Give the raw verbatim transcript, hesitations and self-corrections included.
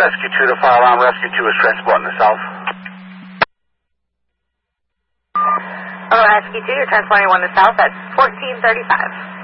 Rescue two to fire alarm. Rescue two is transporting the south. Oh, Rescue two, you're transporting one to south at fourteen thirty-five.